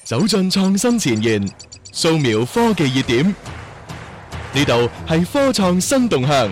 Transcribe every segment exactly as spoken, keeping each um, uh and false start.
走進創新前沿，掃描科技熱點。呢度係科創新動向。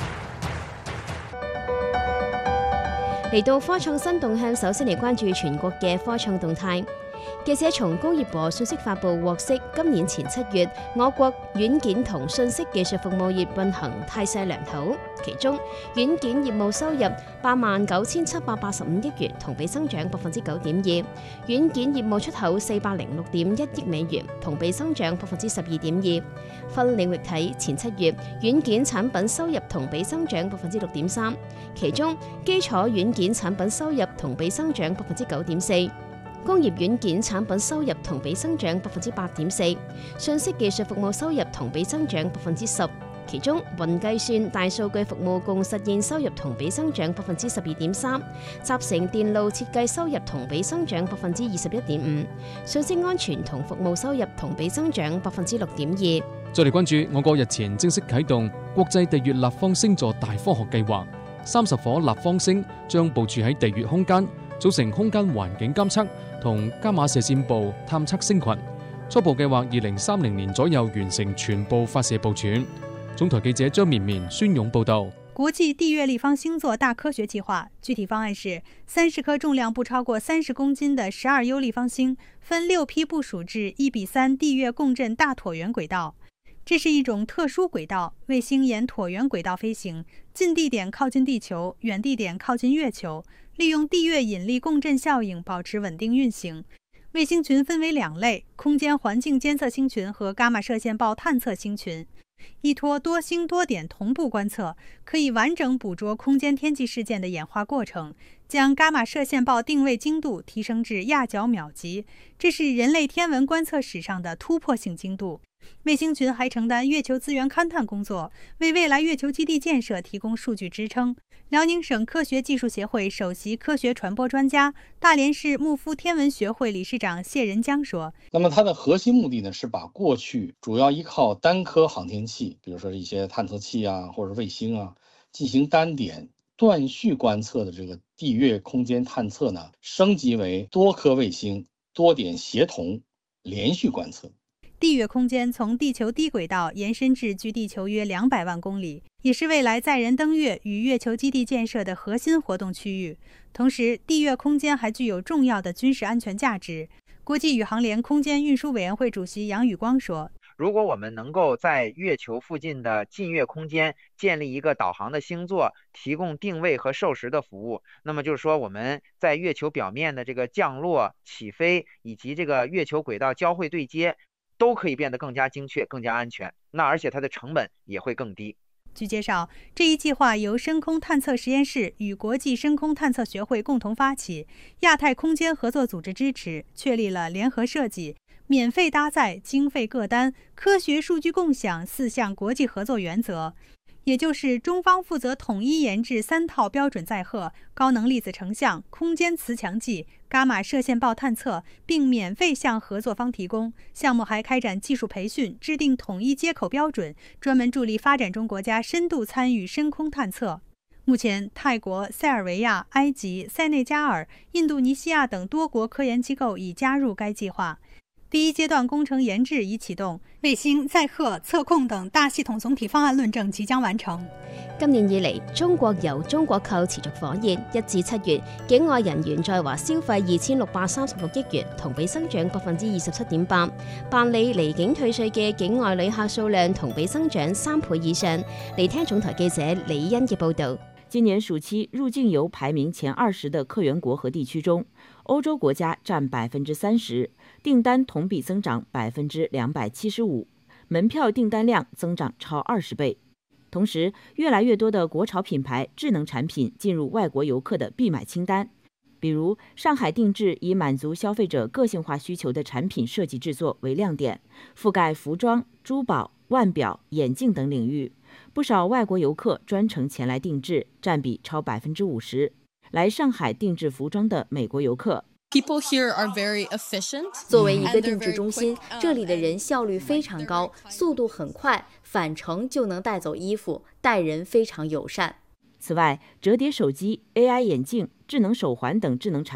嚟到科創新動向，首先嚟關注全國嘅科創動態。記者從工業和信息發布獲悉，今年前七月，我國軟件同信息技術服務業運行態勢良好，其中軟件業務收入八萬九千七百八十五億元，同比增長百分之九點二；軟件業務出口四百零六點一億美元，同比增長百分之十二點二。分領域睇，前七月軟件產品收入同比增長百分之六點三，其中基礎軟件產品收入同比增長百分之九點四。工業軟件產品收入同比增長百分之八點四，信息技術服務收入同比增長百分之十，其中雲計算、大數據服務共實現收入同比增長百分之十二點三，集成電路設計收入同比增長百分之二十一點五，信息安全同服務收入同比增長百分之六點二。 再嚟關注我國日前正式啟動國際地月立方星座大科學計劃，三十顆立方星將部署喺地月空間，組成空間環境監測同伽馬射線暴探測星群，初步計劃二零三零年左右完成全部發射部署。總台記者張綿綿、孫勇報道。 國際地月立方星座大科學計劃具體方案是三十顆重量不超過三十公斤的十二 U 立方星，分六批部署至一比三地月共振大橢圓軌道。這是一種特殊軌道，衛星沿橢圓軌道飛行，近地點靠近地球，遠地點靠近月球，利用地月引力共振效應保持穩定運行。衛星群分為兩類：空間環境監測星群和伽馬射線暴探測星群。依託多星多點同步觀測，可以完整捕捉空間天氣事件的演化過程，將伽馬射線暴定位精度提升至亞角秒級，這是人類天文觀測史上的突破性精度。衛星群還承擔月球資源勘探工作，為未來月球基地建設提供數據支撐。遼寧省科學技術協會首席科學傳播專家、大連市木夫天文學會理事長謝仁江說： 那麼它的核心目的呢，是把過去主要依靠單顆航天器，比如說一些探測器啊，或者衛星啊，進行單點斷續觀測的這個地月空間探測呢，升級為多顆衛星多點協同連續觀測。 地月空間從地球低軌道延伸至距地球約兩百萬公里，也是未來載人登月與月球基地建設的核心活動區域。同時，地月空間還具有重要的軍事安全價值。國際宇航聯空間運輸委員會主席楊宇光說： 如果我們能夠在月球附近的近月空間建立一個導航的星座，提供定位和授時的服務，那麼就是說我們在月球表面的這個降落、起飛以及這個月球軌道交會對接，都可以變得更加精確、更加安全。那而且它的成本也會更低。 據介紹，這一計劃由深空探測實驗室與國際深空探測學會共同發起，亞太空間合作組織支持，確立了聯合設計、免費搭載、經費各擔、科學數據共享四項國際合作原則。也就是中方負責統一研製三套標準載荷、高能粒子成像、空間磁強計、伽馬射線暴探測，並免費向合作方提供。項目還開展技術培訓，制定統一接口標準，專門助力發展中國家深度參與深空探測。目前，泰國、塞爾維亞、埃及、塞內加爾、印度尼西亞等多國科研機構已加入該計劃。第一階段工程研製已啟動，衛星、載荷、測控等大系統總體方案論證即將完成。 今年以嚟，中國遊中國購持續火熱，一至七月，境外人員在華消費二千六百三十六億元，同比增長百分之二十七點八。辦理離境退稅嘅境外旅客數量同比增長三倍以上。嚟聽總台記者李欣嘅報導。 今年暑期入境遊排名前二十的客源國和地區中，歐洲國家佔百分之三十，訂單同比增長百分之兩百七十五，門票訂單量增長超二十倍。同時，越來越多的國潮品牌智能產品進入外國遊客的必買清單，比如上海定制以滿足消費者個性化需求的產品設計製作為亮點，覆蓋服裝、珠寶、腕錶、眼鏡等領域。不少外國遊客專程前來定制，佔比超百分之五十。來上海定制服裝的美國遊客 People here are very efficient. 作為一個定制中心，這裡的人效率非常高，速度很快，返程就能帶走衣服，待人非常友善。 此外，折疊手機、A I 眼鏡、智能手環等智能產